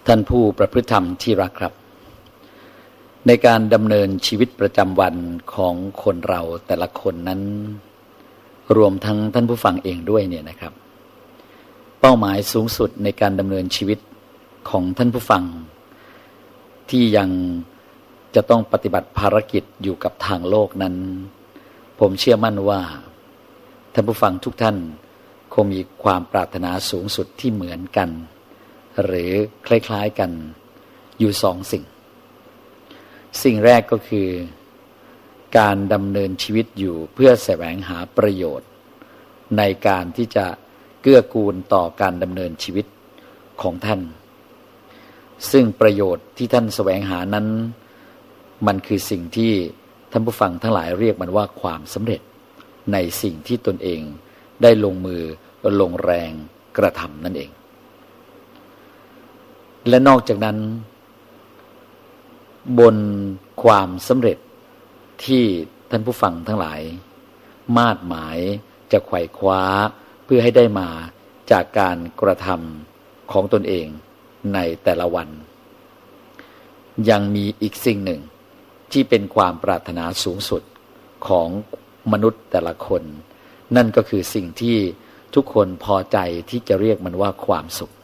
ท่านผู้ประพฤติธรรมที่รักครับในการดำเนินชีวิตประจำวันของคนเราแต่ละคนนั้นรวมทั้งท่านผู้ฟังเองด้วยเนี่ยนะครับเป้าหมายสูงสุดในการดำเนินชีวิตของท่านผู้ฟังที่ยังจะต้องปฏิบัติภารกิจอยู่กับทางโลกนั้นผมเชื่อมั่นว่าท่านผู้ฟังทุกท่านคงมีความปรารถนาสูงสุดที่เหมือนกันหรือคล้ายๆกันอยู่สองสิ่งแรกก็คือการดำเนินชีวิตอยู่เพื่อแสวงหาประโยชน์ในการที่จะเกื้อกูลต่อการดำเนินชีวิตของท่านซึ่งประโยชน์ที่ท่านแสวงหานั้นมันคือสิ่งที่ท่านผู้ฟังทั้งหลายเรียกมันว่าความสำเร็จในสิ่งที่ตนเองได้ลงมือลงแรงกระทำนั่นเองและนอกจากนั้นบนความสำเร็จที่ท่านผู้ฟังทั้งหลายมาดหมายจะไขว่คว้าเพื่อให้ได้มาจากการกระทำของตนเองในแต่ละวันยังมีอีกสิ่งหนึ่งที่เป็นความปรารถนาสูงสุดของมนุษย์แต่ละคนนั่นก็คือสิ่งที่ทุกคนพอใจที่จะเรียกมันว่าความสุข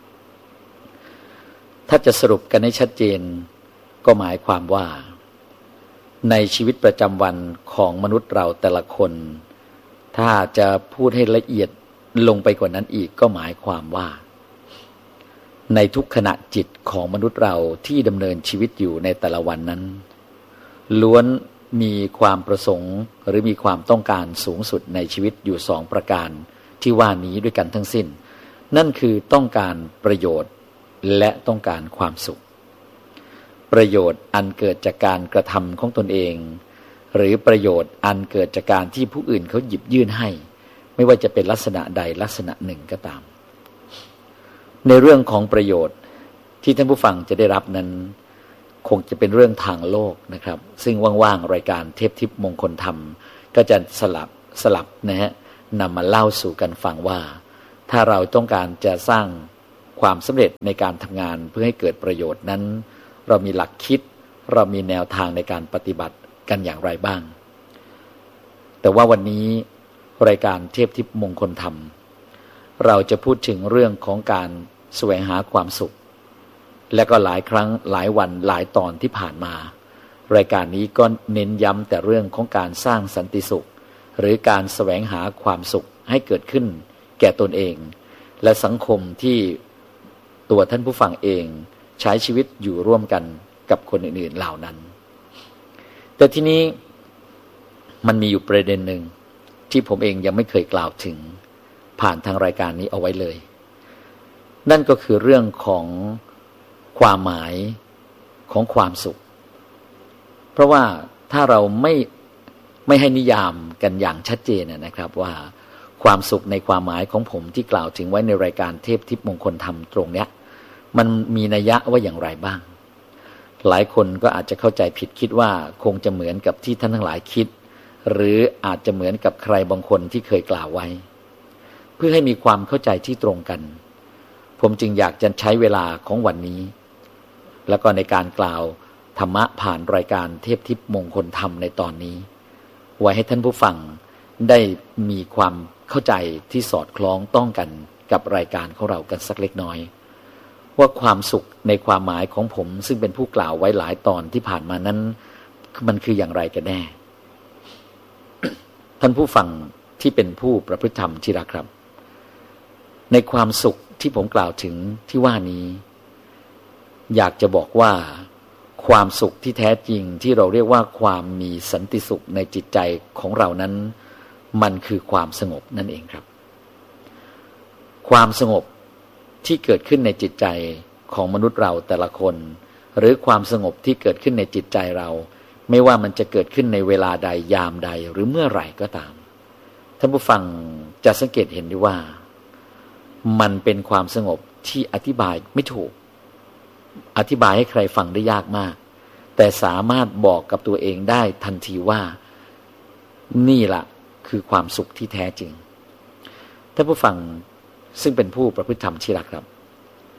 ถ้าจะสรุปกันให้ชัดเจนก็หมายความว่าในชีวิตประจำวันของมนุษย์เราแต่ละคนถ้าจะพูดให้ละเอียดลงไปกว่านั้นอีกก็หมายความว่าในทุกขณะจิตของมนุษย์เราที่ดำเนินชีวิตอยู่ในแต่ละวันนั้นล้วนมีความประสงค์หรือมีความต้องการสูงสุดในชีวิตอยู่สองประการที่ว่านี้ด้วยกันทั้งสิ้นนั่นคือต้องการประโยชน์และต้องการความสุขประโยชน์อันเกิดจากการกระทำของตนเองหรือประโยชน์อันเกิดจากการที่ผู้อื่นเขาหยิบยื่นให้ไม่ว่าจะเป็นลักษณะใดลักษณะหนึ่งก็ตามในเรื่องของประโยชน์ที่ท่านผู้ฟังจะได้รับนั้นคงจะเป็นเรื่องทางโลกนะครับซึ่งว่างๆรายการเทพทิพย์มงคลธรรมก็จะสลับนะฮะนำมาเล่าสู่กันฟังว่าถ้าเราต้องการจะสร้างความสำเร็จในการทำงานเพื่อให้เกิดประโยชน์นั้นเรามีหลักคิดเรามีแนวทางในการปฏิบัติกันอย่างไรบ้างแต่ว่าวันนี้รายการเทพทิพย์มงคลธรรมเราจะพูดถึงเรื่องของการแสวงหาความสุขและก็หลายครั้งหลายวันหลายตอนที่ผ่านมารายการนี้ก็เน้นย้ำแต่เรื่องของการสร้างสันติสุขหรือการแสวงหาความสุขให้เกิดขึ้นแก่ตนเองและสังคมที่ตัวท่านผู้ฟังเองใช้ชีวิตอยู่ร่วมกันกับคนอื่นๆเหล่านั้นแต่ทีนี้มันมีอยู่ประเด็นหนึ่งที่ผมเองยังไม่เคยกล่าวถึงผ่านทางรายการนี้เอาไว้เลยนั่นก็คือเรื่องของความหมายของความสุขเพราะว่าถ้าเราไม่ให้นิยามกันอย่างชัดเจนนะครับว่าความสุขในความหมายของผมที่กล่าวถึงไว้ในรายการเทพทิพย์มงคลธรรมตรงเนี้ยมันมีนัยยะว่าอย่างไรบ้างหลายคนก็อาจจะเข้าใจผิดคิดว่าคงจะเหมือนกับที่ท่านทั้งหลายคิดหรืออาจจะเหมือนกับใครบางคนที่เคยกล่าวไว้เพื่อให้มีความเข้าใจที่ตรงกันผมจึงอยากจะใช้เวลาของวันนี้แล้วก็ในการกล่าวธรรมะผ่านรายการเทพทิพย์มงคลธรรมในตอนนี้ไว้ให้ท่านผู้ฟังได้มีความเข้าใจที่สอดคล้องต้องกันกับรายการของเรากันสักเล็กน้อยว่าความสุขในความหมายของผมซึ่งเป็นผู้กล่าวไว้หลายตอนที่ผ่านมานั้นมันคืออย่างไรกันแน่ ท่านผู้ฟังที่เป็นผู้ประพฤติธรรมที่รักครับในความสุขที่ผมกล่าวถึงที่ว่านี้อยากจะบอกว่าความสุขที่แท้จริงที่เราเรียกว่าความมีสันติสุขในจิตใจของเรานั้นมันคือความสงบนั่นเองครับความสงบที่เกิดขึ้นในจิตใจของมนุษย์เราแต่ละคนหรือความสงบที่เกิดขึ้นในจิตใจเราไม่ว่ามันจะเกิดขึ้นในเวลาใดยามใดหรือเมื่อไหร่ก็ตามท่านผู้ฟังจะสังเกตเห็นได้ว่ามันเป็นความสงบที่อธิบายไม่ถูกอธิบายให้ใครฟังได้ยากมากแต่สามารถบอกกับตัวเองได้ทันทีว่านี่ล่ะคือความสุขที่แท้จริงท่านผู้ฟังซึ่งเป็นผู้ประพฤติธรรมที่รักครับ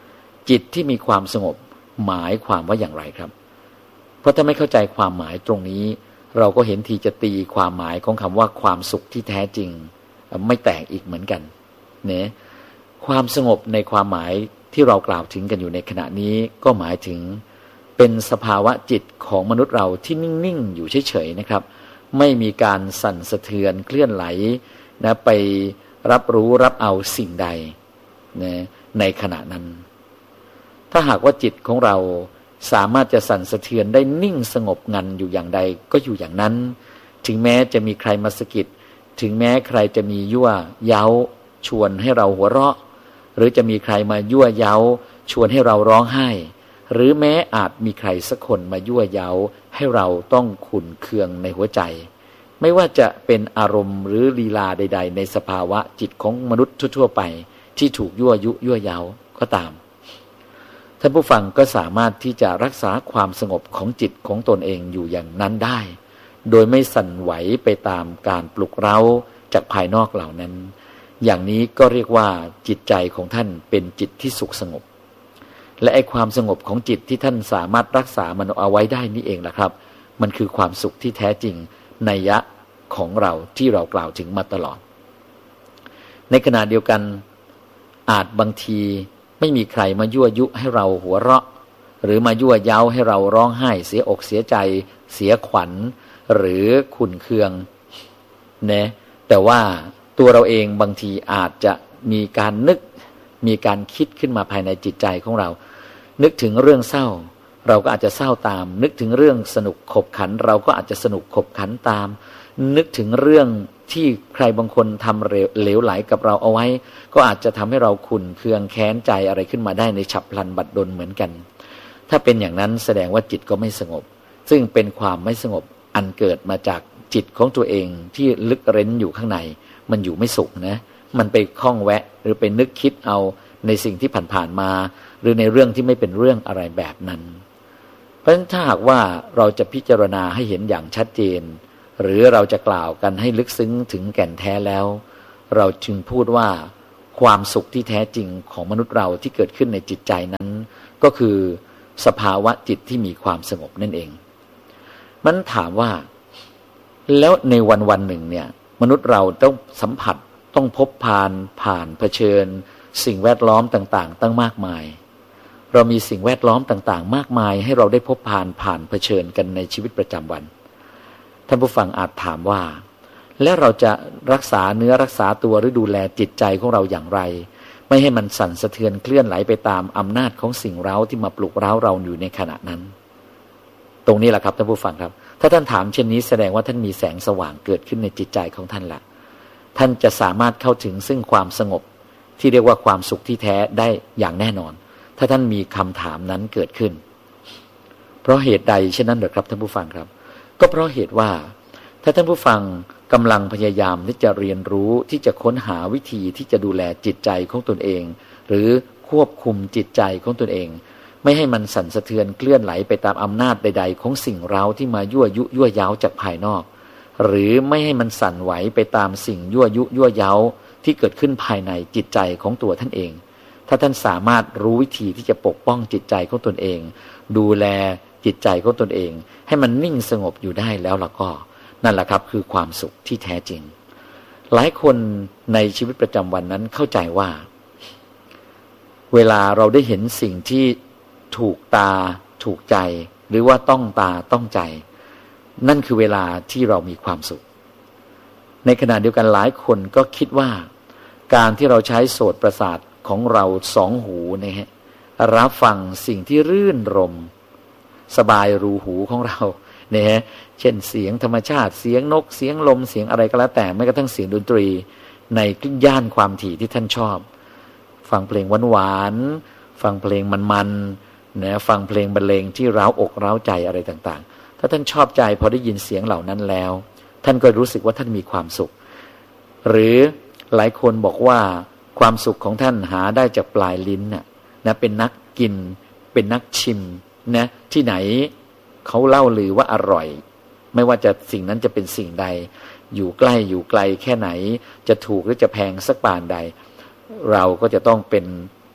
จิตที่มีความสงบหมายความว่าอย่างไรครับเพราะถ้าไม่เข้าใจความหมายตรงนี้เราก็เห็นทีจะตีความหมายของคำว่าความสุขที่แท้จริงไม่แตกอีกเหมือนกันเนี่ยความสงบในความหมายที่เรากล่าวถึงกันอยู่ในขณะนี้ก็หมายถึงเป็นสภาวะจิตของมนุษย์เราที่นิ่งๆอยู่เฉยๆนะครับไม่มีการสั่นสะเทือนเคลื่อนไหลนะไปรับรู้รับเอาสิ่งใดนะในขณะนั้นถ้าหากว่าจิตของเราสามารถจะสั่นสะเทือนได้นิ่งสงบงันอยู่อย่างใดก็อยู่อย่างนั้นถึงแม้จะมีใครมาสะกิดถึงแม้ใครจะมียั่วเย้าชวนให้เราหัวเราะหรือจะมีใครมายั่วเย้าชวนให้เราร้องไห้หรือแม้อาจมีใครสักคนมายั่วเย้าให้เราต้องขุ่นเคืองในหัวใจไม่ว่าจะเป็นอารมณ์หรือลีลาใดๆในสภาวะจิตของมนุษย์ทั่วๆไปที่ถูกยั่วยุยั่วเย้าก็ตามท่านผู้ฟังก็สามารถที่จะรักษาความสงบของจิตของตนเองอยู่อย่างนั้นได้โดยไม่สั่นไหวไปตามการปลุกเร้าจากภายนอกเหล่านั้นอย่างนี้ก็เรียกว่าจิตใจของท่านเป็นจิตที่สุขสงบและไอ้ความสงบของจิตที่ท่านสามารถรักษามันเอาไว้ได้นี่เองล่ะครับมันคือความสุขที่แท้จริงนัยยะของเราที่เรากล่าวถึงมาตลอดในขณะเดียวกันอาจบางทีไม่มีใครมายั่วยุให้เราหัวเราะหรือมายั่วเย้าให้เราร้องไห้เสียอกเสียใจเสียขวัญหรือขุ่นเคืองนะแต่ว่าตัวเราเองบางทีอาจจะมีการนึกมีการคิดขึ้นมาภายในจิตใจของเรานึกถึงเรื่องเศร้าเราก็อาจจะเศร้าตามนึกถึงเรื่องสนุกขบขันเราก็อาจจะสนุกขบขันตามนึกถึงเรื่องที่ใครบางคนทำเหลวไหลกับเราเอาไว้ก็อาจจะทำให้เราขุ่นเคืองแค้นใจอะไรขึ้นมาได้ในฉับพลันบัดดลเหมือนกันถ้าเป็นอย่างนั้นแสดงว่าจิตก็ไม่สงบซึ่งเป็นความไม่สงบอันเกิดมาจากจิตของตัวเองที่ลึกเร้นอยู่ข้างในมันอยู่ไม่สุขนะมันไปคล้องแวะหรือไปนึกคิดเอาในสิ่งที่ผ่านๆมาหรือในเรื่องที่ไม่เป็นเรื่องอะไรแบบนั้นเพราะฉะนั้นถ้าหากว่าเราจะพิจารณาให้เห็นอย่างชัดเจนหรือเราจะกล่าวกันให้ลึกซึ้งถึงแก่นแท้แล้วเราจึงพูดว่าความสุขที่แท้จริงของมนุษย์เราที่เกิดขึ้นในจิตใจนั้นก็คือสภาวะจิตที่มีความสงบนั่นเองมันถามว่าแล้วในวันหนึ่งเนี่ยมนุษย์เราต้องสัมผัสต้องพบผ่านเผชิญสิ่งแวดล้อมต่างๆตั้งมากมายเรามีสิ่งแวดล้อมต่างๆมากมายให้เราได้พบผ่านเผชิญกันในชีวิตประจำวันท่านผู้ฟังอาจถามว่าแล้วเราจะรักษาเนื้อรักษาตัวหรือดูแลจิตใจของเราอย่างไรไม่ให้มันสั่นสะเทือนเคลื่อนไหลไปตามอำนาจของสิ่งเร้าที่มาปลุกเร้าเราอยู่ในขณะนั้นตรงนี้แหละครับท่านผู้ฟังครับถ้าท่านถามเช่นนี้แสดงว่าท่านมีแสงสว่างเกิดขึ้นในจิตใจของท่านละท่านจะสามารถเข้าถึงซึ่งความสงบที่เรียกว่าความสุขที่แท้ได้อย่างแน่นอนถ้าท่านมีคำถามนั้นเกิดขึ้นเพราะเหตุใดเช่นนั้นเหรอครับท่านผู้ฟังครับก็เพราะเหตุว่าถ้าท่านผู้ฟังกำลังพยายามที่จะเรียนรู้ที่จะค้นหาวิธีที่จะดูแลจิตใจของตนเองหรือควบคุมจิตใจของตนเองไม่ให้มันสั่นสะเทือนเคลื่อนไหลไปตามอำนาจใดๆของสิ่งเร้าที่มายั่วยุยั่วเย้าจากภายนอกหรือไม่ให้มันสั่นไหวไปตามสิ่งยั่วยุยั่วเย้าที่เกิดขึ้นภายในจิตใจของตัวท่านเองถ้าท่านสามารถรู้วิธีที่จะปกป้องจิตใจของตนเองดูแลจิตใจของตนเองให้มันนิ่งสงบอยู่ได้แล้วล่ะก็นั่นแหละครับคือความสุขที่แท้จริงหลายคนในชีวิตประจำวันนั้นเข้าใจว่าเวลาเราได้เห็นสิ่งที่ถูกตาถูกใจหรือว่าต้องตาต้องใจนั่นคือเวลาที่เรามีความสุขในขณะเดียวกันหลายคนก็คิดว่าการที่เราใช้โสตประสาทของเราสองหูนะฮะรับฟังสิ่งที่รื่นรมสบายรูหูของเราเนี่ยฮะเช่นเสียงธรรมชาติเสียงนกเสียงลมเสียงอะไรก็แล้วแต่แม้กระทั่งเสียงดนตรีในย่านความถี่ที่ท่านชอบฟังเพลงหวานๆฟังเพลงมันๆนะฟังเพลงบรรเลงที่เร้าอกเร้าใจอะไรต่างๆถ้าท่านชอบใจพอได้ยินเสียงเหล่านั้นแล้วท่านก็รู้สึกว่าท่านมีความสุขหรือหลายคนบอกว่าความสุขของท่านหาได้จากปลายลิ้นนะเป็นนักกินเป็นนักชิมนะที่ไหนเขาเล่าลือว่าอร่อยไม่ว่าจะสิ่งนั้นจะเป็นสิ่งใดอยู่ใกล้อยู่ไกลแค่ไหนจะถูกหรือจะแพงสักปานใดเราก็จะต้องเป็น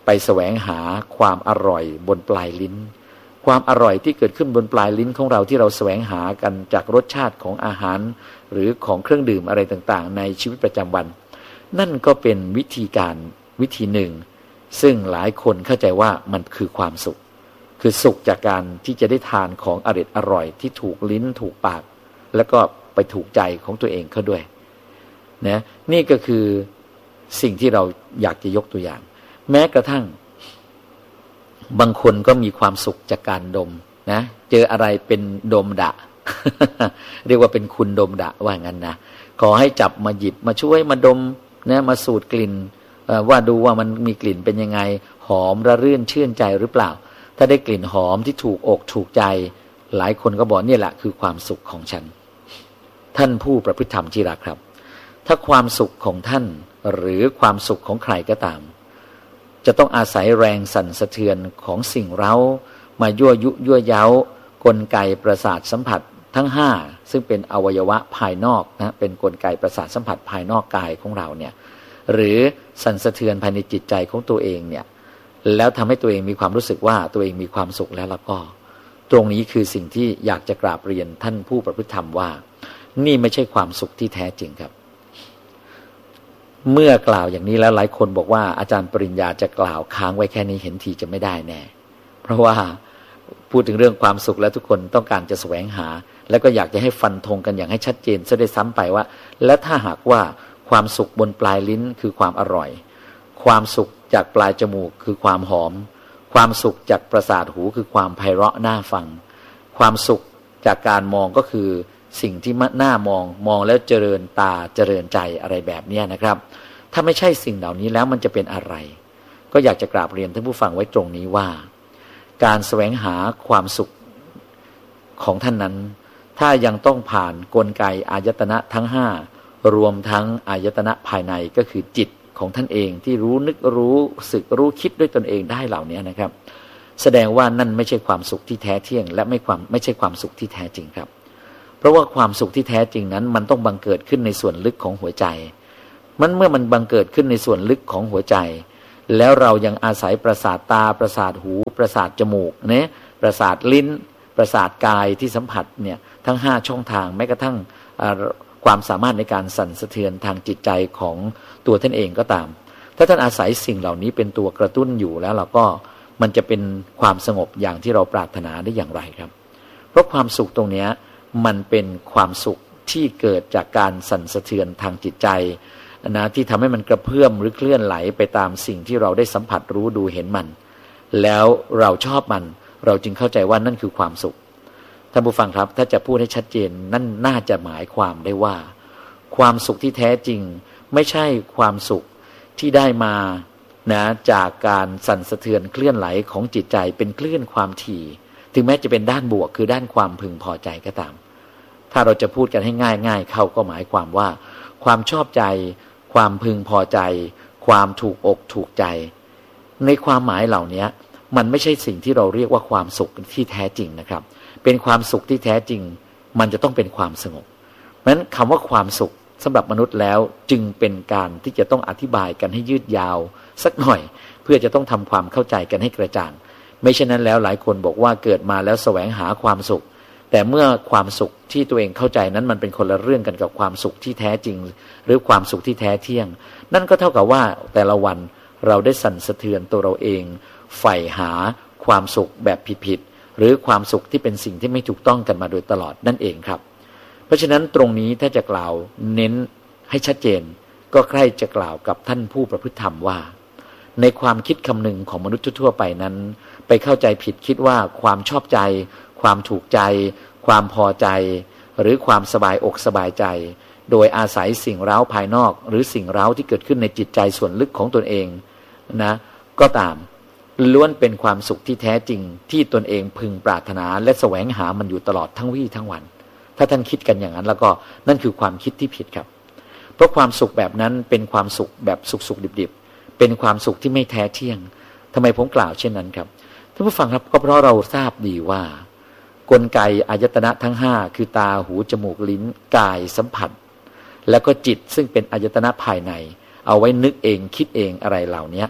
ไปแสวงหาความอร่อยบนปลายลิ้นความอร่อยที่เกิดขึ้นบนปลายลิ้นของเราที่เราแสวงหากันจากรสชาติของอาหารหรือของเครื่องดื่มอะไรต่างๆในชีวิตประจำวันนั่นก็เป็นวิธีหนึ่งซึ่งหลายคนเข้าใจว่ามันคือความสุขคือสุขจากการที่จะได้ทานของอร่อยที่ถูกลิ้นถูกปากแล้วก็ไปถูกใจของตัวเองเขาด้วยนะนี่ก็คือสิ่งที่เราอยากจะยกตัวอย่างแม้กระทั่งบางคนก็มีความสุขจากการดมนะเจออะไรเป็นดมดะ เรียกว่าเป็นคุณดมดะว่างั้นนะขอให้จับมาหยิบมาช่วยมาดมนะมาสูดกลิ่นว่าดูว่ามันมีกลิ่นเป็นยังไงหอมระรื่นชื่นใจหรือเปล่าถ้าได้กลิ่นหอมที่ถูกอกถูกใจหลายคนก็บอกนี่แหละคือความสุขของฉันท่านผู้ประพฤติธรรมที่รักครับถ้าความสุขของท่านหรือความสุขของใครก็ตามจะต้องอาศัยแรงสั่นสะเทือนของสิ่งเร้ามายั่วยุยั่วเย้ากลไกประสาทสัมผัสทั้ง5ซึ่งเป็นอวัยวะภายนอกนะเป็นกลไกประสาทสัมผัสภายนอกกายของเราเนี่ยหรือสั่นสะเทือนภายในจิตใจของตัวเองเนี่ยแล้วทำให้ตัวเองมีความรู้สึกว่าตัวเองมีความสุขแล้วก็ตรงนี้คือสิ่งที่อยากจะกราบเรียนท่านผู้ประพฤติธรรมว่านี่ไม่ใช่ความสุขที่แท้จริงครับเมื่อกล่าวอย่างนี้แล้วหลายคนบอกว่าอาจารย์ปริญญาจะกล่าวค้างไว้แค่นี้เห็นทีจะไม่ได้แน่เพราะว่าพูดถึงเรื่องความสุขแล้วทุกคนต้องการจะแสวงหาแล้วก็อยากจะให้ฟันธงกันอย่างให้ชัดเจนซะด้วยซ้ำไปว่าและถ้าหากว่าความสุขบนปลายลิ้นคือความอร่อยความสุขจากปลายจมูกคือความหอมความสุขจากประสาทหูคือความไพเราะน่าฟังความสุขจากการมองก็คือสิ่งที่น่ามองแล้วเจริญตาเจริญใจอะไรแบบนี้นะครับถ้าไม่ใช่สิ่งเหล่านี้แล้วมันจะเป็นอะไรก็อยากจะกราบเรียนท่านผู้ฟังไว้ตรงนี้ว่าการแสวงหาความสุขของท่านนั้นถ้ายังต้องผ่านกลไกอายตนะทั้ง5รวมทั้งอายตนะภายในก็คือจิตของท่านเองที่รู้นึกรู้สึกรู้คิดด้วยตนเองได้เหล่านี้นะครับแสดงว่านั่นไม่ใช่ความสุขที่แท้เที่ยงและไม่ใช่ความสุขที่แท้จริงครับเพราะว่าความสุขที่แท้จริงนั้นมันต้องบังเกิดขึ้นในส่วนลึกของหัวใจเมื่อมันบังเกิดขึ้นในส่วนลึกของหัวใจแล้วเรายังอาศัยประสาทตาประสาทหูประสาทจมูกเนี่ยประสาทลิ้นประสาทกายที่สัมผัสเนี่ยทั้ง5ช่องทางแม้กระทั่งความสามารถในการสั่นสะเทือนทางจิตใจของตัวท่านเองก็ตามถ้าท่านอาศัยสิ่งเหล่านี้เป็นตัวกระตุ้นอยู่แล้วเราก็มันจะเป็นความสงบอย่างที่เราปรารถนาได้อย่างไรครับเพราะความสุขตรงนี้มันเป็นความสุขที่เกิดจากการสั่นสะเทือนทางจิตใจนะที่ทำให้มันกระเพื่อมหรือเคลื่อนไหลไปตามสิ่งที่เราได้สัมผัสรู้ดูเห็นมันแล้วเราชอบมันเราจึงเข้าใจว่านั่นคือความสุขท่านผู้ฟังครับถ้าจะพูดให้ชัดเจนนั่นน่าจะหมายความได้ว่าความสุขที่แท้จริงไม่ใช่ความสุขที่ได้มานะจากการสั่นสะเทือนเคลื่อนไหลของจิตใจเป็นคลื่นความถี่ถึงแม้จะเป็นด้านบวกคือด้านความพึงพอใจก็ตามถ้าเราจะพูดกันให้ง่ายๆเข้าก็หมายความว่าความชอบใจความพึงพอใจความถูกอกถูกใจในความหมายเหล่านี้มันไม่ใช่สิ่งที่เราเรียกว่าความสุขที่แท้จริงนะครับเป็นความสุขที่แท้จริงมันจะต้องเป็นความสงบเพราะฉะนั้นคำว่าความสุขสำหรับมนุษย์แล้วจึงเป็นการที่จะต้องอธิบายกันให้ยืดยาวสักหน่อยเพื่อจะต้องทำความเข้าใจกันให้กระจ่างไม่เช่นนั้นแล้วหลายคนบอกว่าเกิดมาแล้วแสวงหาความสุขแต่เมื่อความสุขที่ตัวเองเข้าใจนั้นมันเป็นคนละเรื่องกันกับความสุขที่แท้จริงหรือความสุขที่แท้เที่ยงนั่นก็เท่ากับว่าแต่ละวันเราได้สั่นสะเทือนตัวเราเองใฝ่หาความสุขแบบผิดๆหรือความสุขที่เป็นสิ่งที่ไม่ถูกต้องกันมาโดยตลอดนั่นเองครับเพราะฉะนั้นตรงนี้ถ้าจะกล่าวเน้นให้ชัดเจนก็ใคร่จะกล่าวกับท่านผู้ประพฤติธรรมว่าในความคิดคำนึงของมนุษย์ทั่วไปนั้นไปเข้าใจผิดคิดว่าความชอบใจความถูกใจความพอใจหรือความสบายอกสบายใจโดยอาศัยสิ่งเร้าภายนอกหรือสิ่งเร้าที่เกิดขึ้นในจิตใจส่วนลึกของตนเองนะก็ตามล้วนเป็นความสุขที่แท้จริงที่ตนเองพึงปรารถนาและแสวงหามันอยู่ตลอดทั้งวี่ทั้งวันถ้าท่านคิดกันอย่างนั้นแล้วก็นั่นคือความคิดที่ผิดครับเพราะความสุขแบบนั้นเป็นความสุขแบบสุขๆดิบๆเป็นความสุขที่ไม่แท้เที่ยงทำไมผมกล่าวเช่นนั้นครับท่านผู้ฟังครับก็เพราะเราทราบดีว่ากลไกอายตนะทั้ง5คือตาหูจมูกลิ้นกายสัมผัสแล้วก็จิตซึ่งเป็นอายตนะภายในเอาไว้นึกเองคิดเองอะไรเหล่านี้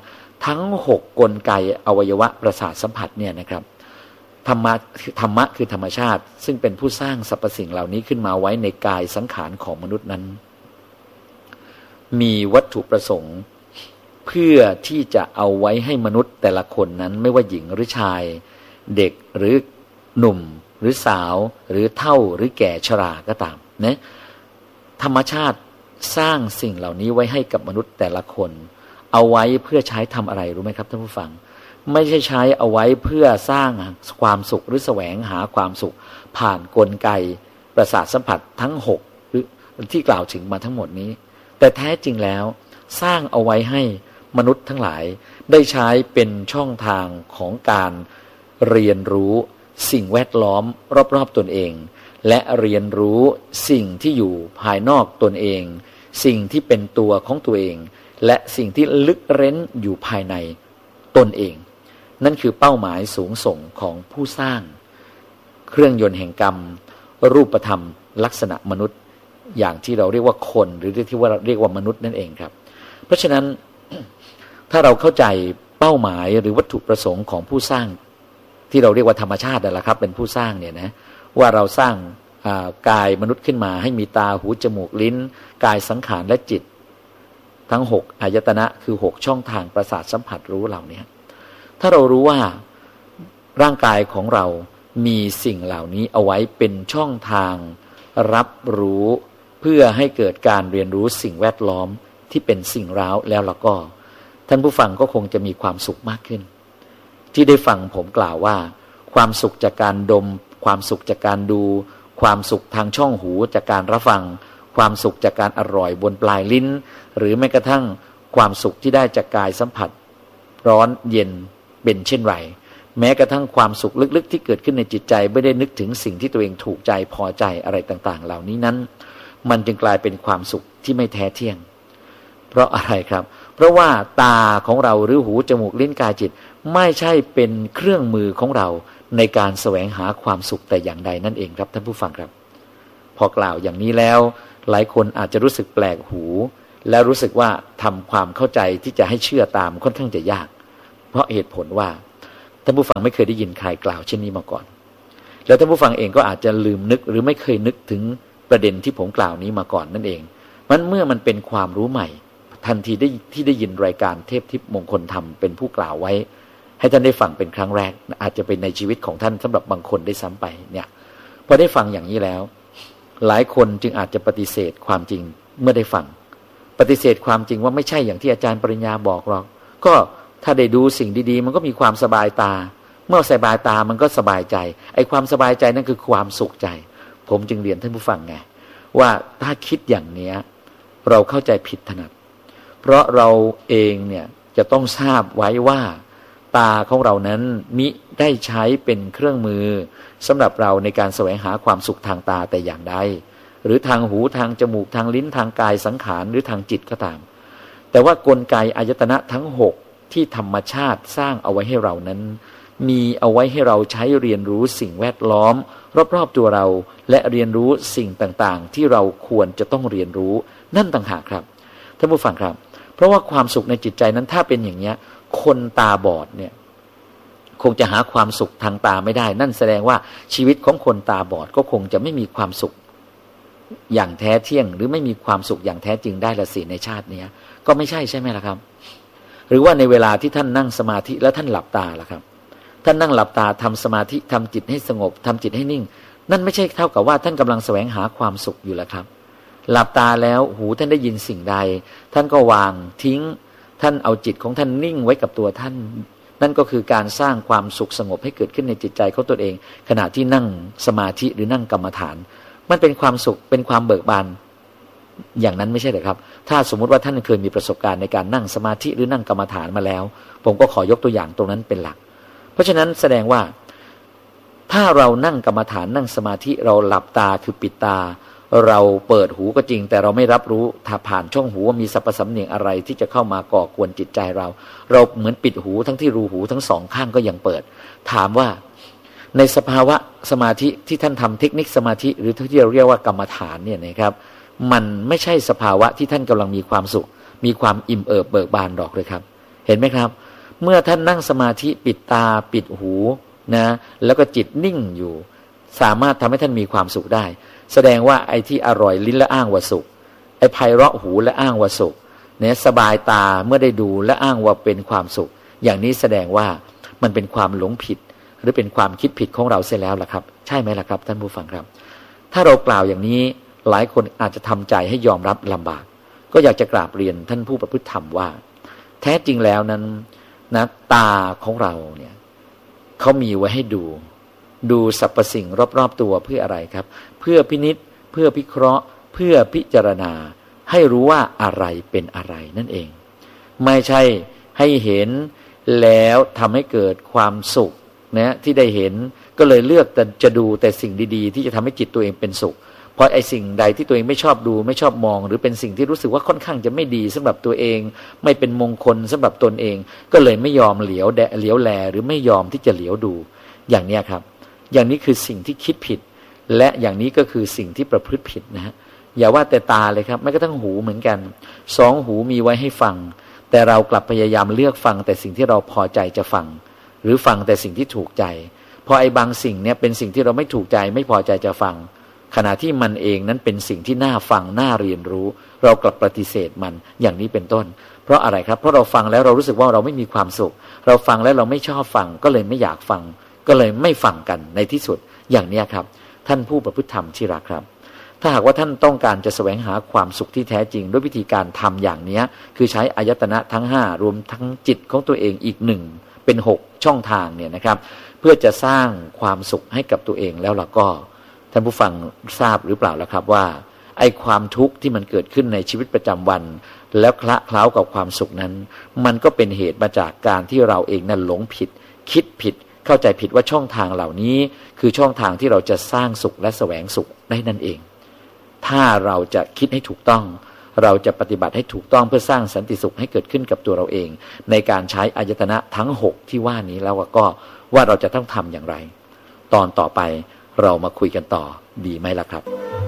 ทั้ง6กลไกอวัยวะประสาทสัมผัสเนี่ยนะครับธรรมะคือธรรมชาติซึ่งเป็นผู้สร้างสรรพสิ่งเหล่านี้ขึ้นมาไว้ในกายสังขารของมนุษย์นั้นมีวัตถุประสงค์เพื่อที่จะเอาไว้ให้มนุษย์แต่ละคนนั้นไม่ว่าหญิงหรือชายเด็กหรือหนุ่มหรือสาวหรือเฒ่าหรือแก่ชราก็ตามนะธรรมชาติสร้างสิ่งเหล่านี้ไว้ให้กับมนุษย์แต่ละคนเอาไว้เพื่อใช้ทำอะไรรู้ไหมครับท่านผู้ฟังไม่ใช่ใช้เอาไว้เพื่อสร้างความสุขหรือแสวงหาความสุขผ่านกลไกประสาทสัมผัสทั้ง6หรือที่กล่าวถึงมาทั้งหมดนี้แต่แท้จริงแล้วสร้างเอาไว้ให้มนุษย์ทั้งหลายได้ใช้เป็นช่องทางของการเรียนรู้สิ่งแวดล้อมรอบๆตนเองและเรียนรู้สิ่งที่อยู่ภายนอกตนเองสิ่งที่เป็นตัวของตัวเองและสิ่งที่ลึกเร้นอยู่ภายในตนเองนั่นคือเป้าหมายสูงส่งของผู้สร้างเครื่องยนต์แห่งกรรมรูปธรรมลักษณะมนุษย์อย่างที่เราเรียกว่าคนหรือที่ว่าเรียกว่ามนุษย์นั่นเองครับเพราะฉะนั้นถ้าเราเข้าใจเป้าหมายหรือวัตถุประสงค์ของผู้สร้างที่เราเรียกว่าธรรมชาตินั่นแหละครับเป็นผู้สร้างเนี่ยนะว่าเราสร้างกายมนุษย์ขึ้นมาให้มีตาหูจมูกลิ้นกายสังขารและจิตทั้ง6อายตนะคือ6ช่องทางประสาทสัมผัสรู้เหล่านี้ถ้าเรารู้ว่าร่างกายของเรามีสิ่งเหล่านี้เอาไว้เป็นช่องทางรับรู้เพื่อให้เกิดการเรียนรู้สิ่งแวดล้อมที่เป็นสิ่งร้าวแล้วก็ท่านผู้ฟังก็คงจะมีความสุขมากขึ้นที่ได้ฟังผมกล่าวว่าความสุขจากการดมความสุขจากการดูความสุขทางช่องหูจากการรับฟังความสุขจากการอร่อยบนปลายลิ้นหรือแม้กระทั่งความสุขที่ได้จากกายสัมผัสร้อนเย็นเป็นเช่นไรแม้กระทั่งความสุขลึกๆที่เกิดขึ้นในจิตใจไม่ได้นึกถึงสิ่งที่ตัวเองถูกใจพอใจอะไรต่างๆเหล่านี้นั้นมันจึงกลายเป็นความสุขที่ไม่แท้เที่ยงเพราะอะไรครับเพราะว่าตาของเราหรือหูจมูกลิ้นกายจิตไม่ใช่เป็นเครื่องมือของเราในการแสวงหาความสุขแต่อย่างใดนั่นเองครับท่านผู้ฟังครับพอกล่าวอย่างนี้แล้วหลายคนอาจจะรู้สึกแปลกหูและรู้สึกว่าทำความเข้าใจที่จะให้เชื่อตามค่อนข้างจะยากเพราะเหตุผลว่าท่านผู้ฟังไม่เคยได้ยินใครกล่าวเช่นนี้มาก่อนแล้วท่านผู้ฟังเองก็อาจจะลืมนึกหรือไม่เคยนึกถึงประเด็นที่ผมกล่าวนี้มาก่อนนั่นเองเมื่อมันเป็นความรู้ใหม่ทันทีที่ได้ยินรายการเทพทิพย์มงคลธรรมเป็นผู้กล่าวไว้ให้ท่านได้ฟังเป็นครั้งแรกอาจจะเป็นในชีวิตของท่านสำหรับบางคนได้ซ้ำไปเนี่ยพอได้ฟังอย่างนี้แล้วหลายคนจึงอาจจะปฏิเสธความจริงเมื่อได้ฟังปฏิเสธความจริงว่าไม่ใช่อย่างที่อาจารย์ปริญญาบอกหรอกก็ถ้าได้ดูสิ่งดีๆมันก็มีความสบายตาเมื่อสบายตามันก็สบายใจไอ้ความสบายใจนั่นคือความสุขใจผมจึงเรียนท่านผู้ฟังไงว่าถ้าคิดอย่างเนี้ยเราเข้าใจผิดถนัดเพราะเราเองเนี่ยจะต้องทราบไว้ว่าตาของเรานั้นมิได้ใช้เป็นเครื่องมือสำหรับเราในการแสวงหาความสุขทางตาแต่อย่างใดหรือทางหูทางจมูกทางลิ้นทางกายสังขารหรือทางจิตก็ตามแต่ว่ากลไกอายตนะทั้ง6ที่ธรรมชาติสร้างเอาไว้ให้เรานั้นมีเอาไว้ให้เราใช้เรียนรู้สิ่งแวดล้อมรอบๆตัวเราและเรียนรู้สิ่งต่างๆที่เราควรจะต้องเรียนรู้นั่นต่างหากครับท่านผู้ฟังครับเพราะว่าความสุขในจิตใจนั้นถ้าเป็นอย่างนี้คนตาบอดเนี่ยคงจะหาความสุขทางตาไม่ได้นั่นแสดงว่าชีวิตของคนตาบอดก็คงจะไม่มีความสุขอย่างแท้เที่ยงหรือไม่มีความสุขอย่างแท้จริงได้ละสิในชาตินี้ก็ไม่ใช่ใช่ไหมล่ะครับหรือว่าในเวลาที่ท่านนั่งสมาธิแล้วท่านหลับตาล่ะครับท่านนั่งหลับตาทำสมาธิทำจิตให้สงบทำจิตให้นิ่งนั่นไม่ใช่เท่ากับว่าท่านกำลังแสวงหาความสุขอยู่แล้วครับหลับตาแล้วหูท่านได้ยินสิ่งใดท่านก็วางทิ้งท่านเอาจิตของท่านนิ่งไว้กับตัวท่านนั่นก็คือการสร้างความสุขสงบให้เกิดขึ้นในจิตใจของตัวเองขณะที่นั่งสมาธิหรือนั่งกรรมฐานมันเป็นความสุขเป็นความเบิกบานอย่างนั้นไม่ใช่เหรอครับถ้าสมมุติว่าท่านเคยมีประสบการณ์ในการนั่งสมาธิหรือนั่งกรรมฐานมาแล้วผมก็ขอยกตัวอย่างตรงนั้นเป็นหลักเพราะฉะนั้นแสดงว่าถ้าเรานั่งกรรมฐานนั่งสมาธิเราหลับตาคือปิดตาเราเปิดหูก็จริงแต่เราไม่รับรู้ถ้าผ่านช่องหูว่ามีสรรพสำเนียงอะไรที่จะเข้ามาก่อกวนจิตใจเราเหมือนปิดหูทั้งที่รูหูทั้งสองข้างก็ยังเปิดถามว่าในสภาวะสมาธิที่ท่านทำเทคนิคสมาธิหรือที่เราเรียกว่ากรรมฐานเนี่ยนะครับมันไม่ใช่สภาวะที่ท่านกำลังมีความสุขมีความอิ่มเอิบเบิกบานหรอกเลยครับเห็นไหมครับเมื่อท่านนั่งสมาธิปิดตาปิดหูนะแล้วก็จิตนิ่งอยู่สามารถทำให้ท่านมีความสุขได้แสดงว่าไอ้ที่อร่อยลิ้นและอ้างว่าสุขไอ้ไพเราะหูและอ้างว่าสุขเนี่ยสบายตาเมื่อได้ดูและอ้างว่าเป็นความสุขอย่างนี้แสดงว่ามันเป็นความหลงผิดหรือเป็นความคิดผิดของเราเสียแล้วล่ะครับใช่ไหมล่ะครับท่านผู้ฟังครับถ้าเรากล่าวอย่างนี้หลายคนอาจจะทำใจให้ยอมรับลำบากก็อยากจะกราบเรียนท่านผู้ประพฤติธรรมว่าแท้จริงแล้วนั้นนะตาของเราเนี่ยเขามีไว้ให้ดูสรรพสิ่งรอบๆตัวเพื่ออะไรครับเพื่อพินิจเพื่อพิเคราะห์เพื่อพิจารณาให้รู้ว่าอะไรเป็นอะไรนั่นเองไม่ใช่ให้เห็นแล้วทำให้เกิดความสุขนะที่ได้เห็นก็เลยเลือกแต่จะดูแต่สิ่งดีๆที่จะทำให้จิตตัวเองเป็นสุขเพราะไอ้สิ่งใดที่ตัวเองไม่ชอบดูไม่ชอบมองหรือเป็นสิ่งที่รู้สึกว่าค่อนข้างจะไม่ดีสำหรับตัวเองไม่เป็นมงคลสำหรับตนเองก็เลยไม่ยอมเหลียวแลหรือไม่ยอมที่จะเหลียวดูอย่างนี้ครับอย่างนี้คือสิ่งที่คิดผิดและอย่างนี้ก็คือสิ่งที่ประพฤติผิดนะฮะอย่าว่าแต่ตาเลยครับแม้กระทั่งหูเหมือนกันสองหูมีไว้ให้ฟังแต่เรากลับพยายามเลือกฟังแต่สิ่งที่เราพอใจจะฟังหรือฟังแต่สิ่งที่ถูกใจพอไอ้บางสิ่งเนี่ยเป็นสิ่งที่เราไม่ถูกใจไม่พอใจจะฟังขณะที่มันเองนั้นเป็นสิ่งที่น่าฟังน่าเรียนรู้เรากลับปฏิเสธมันอย่างนี้เป็นต้นเพราะอะไรครับเพราะเราฟังแล้วเรารู้สึกว่าเราไม่มีความสุขเราฟังแล้วเราไม่ชอบฟังก็เลยไม่อยากฟังก็เลยไม่ฟังกันในที่สุดอย่างนี้ครับท่านผู้ประพฤติธรรมที่รักครับถ้าหากว่าท่านต้องการจะแสวงหาความสุขที่แท้จริงด้วยวิธีการทำอย่างนี้คือใช้อายตนะทั้ง5รวมทั้งจิตของตัวเองอีก1เป็น6ช่องทางเนี่ยนะครับเพื่อจะสร้างความสุขให้กับตัวเองแล้วเราก็ท่านผู้ฟังทราบหรือเปล่าล่ะครับว่าไอ้ความทุกข์ที่มันเกิดขึ้นในชีวิตประจำวันแล้วคละเคล้ากับความสุขนั้นมันก็เป็นเหตุมาจากการที่เราเองนั้นหลงผิดคิดผิดเข้าใจผิดว่าช่องทางเหล่านี้คือช่องทางที่เราจะสร้างสุขและแสวงสุขได้นั่นเองถ้าเราจะคิดให้ถูกต้องเราจะปฏิบัติให้ถูกต้องเพื่อสร้างสันติสุขให้เกิดขึ้นกับตัวเราเองในการใช้อายตนะทั้ง6ที่ว่านี้แล้วก็ว่าเราจะต้องทำอย่างไรตอนต่อไปเรามาคุยกันต่อดีไหมล่ะครับ